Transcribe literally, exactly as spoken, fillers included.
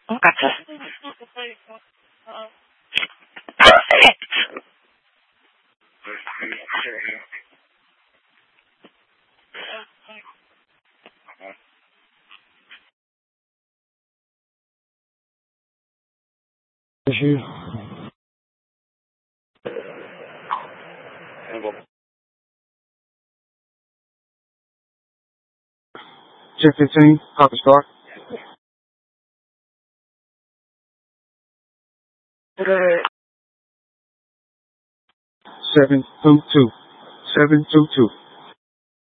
Gotcha. Perfect. Issue. Check fifteen, copy start. Seven two two. Seven two two.